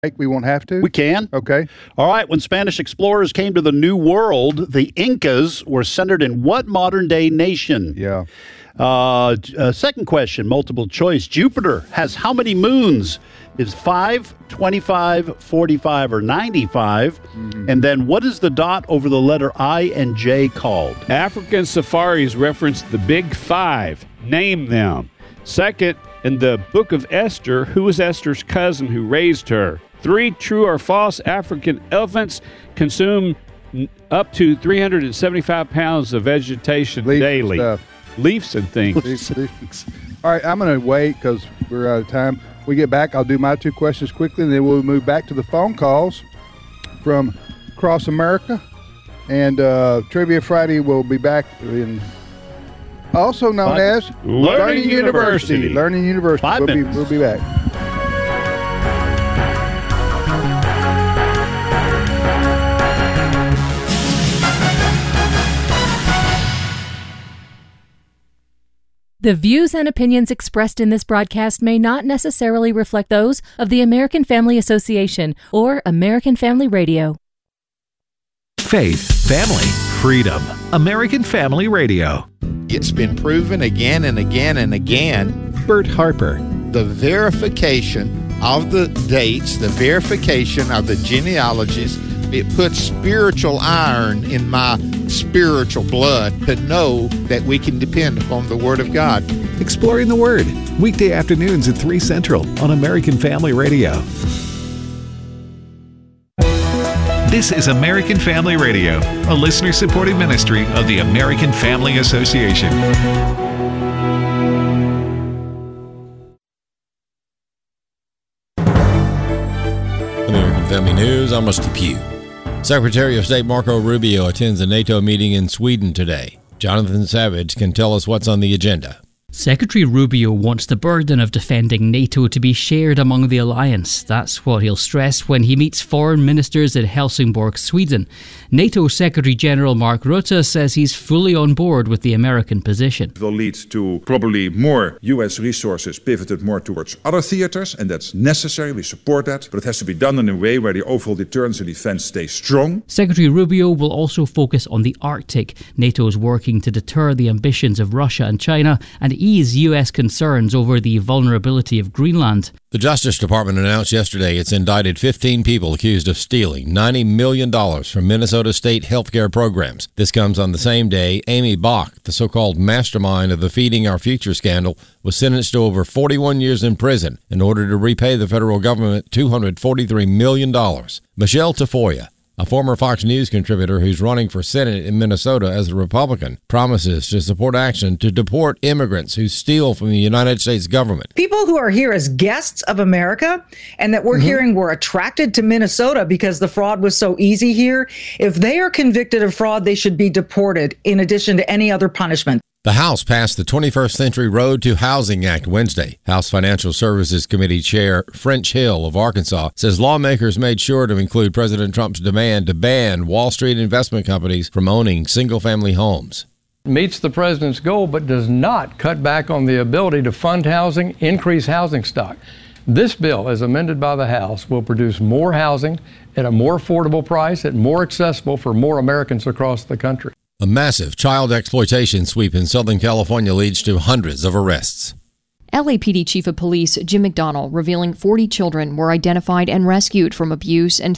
We won't have to? We can. Okay. All right. When Spanish explorers came to the New World, the Incas were centered in what modern-day nation? Yeah. Second question, multiple choice. Jupiter has how many moons? Is 5, 25, 45, or 95? Mm-hmm. And then what is the dot over the letter I and J called? African safaris reference the Big Five. Name them. Second, in the book of Esther, who was Esther's cousin who raised her? 3, true or false, African elephants consume up to 375 pounds of vegetation daily. Leaves and things. All right, I'm going to wait because we're out of time. We get back, I'll do my 2 questions quickly, and then we'll move back to the phone calls from across America. And Trivia Friday will be back in, also known as Learning University. Learning University. 5 minutes. We'll be back. The views and opinions expressed in this broadcast may not necessarily reflect those of the American Family Association or American Family Radio. Faith, family, freedom. American Family Radio. It's been proven again and again and again. Bert Harper. The verification of the dates, the verification of the genealogies, it puts spiritual iron in my spiritual blood to know that we can depend upon the Word of God. Exploring the Word. Weekday afternoons at 3 Central on American Family Radio. This is American Family Radio, a listener-supported ministry of the American Family Association. American Family News, I'm Rusty Pugh. Secretary of State Marco Rubio attends a NATO meeting in Sweden today. Jonathan Savage can tell us what's on the agenda. Secretary Rubio wants the burden of defending NATO to be shared among the alliance. That's what he'll stress when he meets foreign ministers in Helsingborg, Sweden. NATO Secretary General Mark Rutte says he's fully on board with the American position. It will lead to probably more U.S. resources pivoted more towards other theaters, and that's necessary. We support that, but it has to be done in a way where the overall deterrence and defense stays strong. Secretary Rubio will also focus on the Arctic. NATO is working to deter the ambitions of Russia and China and ease U.S. concerns over the vulnerability of Greenland. The Justice Department announced yesterday it's indicted 15 people accused of stealing $90 million from Minnesota state healthcare programs. This comes on the same day Amy Bach, the so-called mastermind of the Feeding Our Future scandal, was sentenced to over 41 years in prison in order to repay the federal government $243 million. Michelle Tafoya, a former Fox News contributor who's running for Senate in Minnesota as a Republican, promises to support action to deport immigrants who steal from the United States government. People who are here as guests of America and that we're hearing were attracted to Minnesota because the fraud was so easy here, if they are convicted of fraud, they should be deported in addition to any other punishment. The House passed the 21st Century Road to Housing Act Wednesday. House Financial Services Committee Chair French Hill of Arkansas says lawmakers made sure to include President Trump's demand to ban Wall Street investment companies from owning single-family homes. Meets the president's goal but does not cut back on the ability to fund housing, increase housing stock. This bill, as amended by the House, will produce more housing at a more affordable price and more accessible for more Americans across the country. A massive child exploitation sweep in Southern California leads to hundreds of arrests. LAPD Chief of Police Jim McDonnell revealing 40 children were identified and rescued from abuse and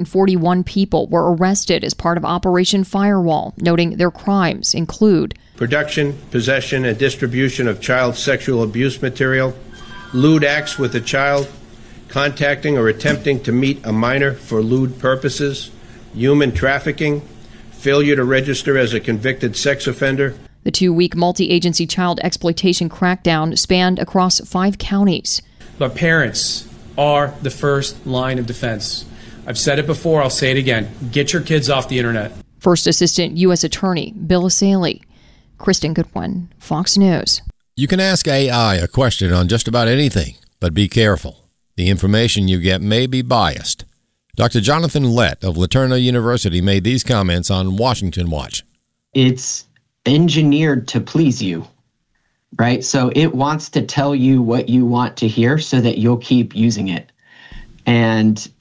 341 people were arrested as part of Operation Firewall, noting their crimes include production, possession, and distribution of child sexual abuse material, lewd acts with a child, contacting or attempting to meet a minor for lewd purposes, human trafficking, failure to register as a convicted sex offender. The 2-week multi-agency child exploitation crackdown spanned across 5 counties. But parents are the first line of defense. I've said it before, I'll say it again. Get your kids off the internet. First Assistant U.S. Attorney Bill Asaley. Kristen Goodwin, Fox News. You can ask AI a question on just about anything, but be careful. The information you get may be biased. Dr. Jonathan Lett of LaTourneau University made these comments on Washington Watch. It's engineered to please you, right? So it wants to tell you what you want to hear so that you'll keep using it. And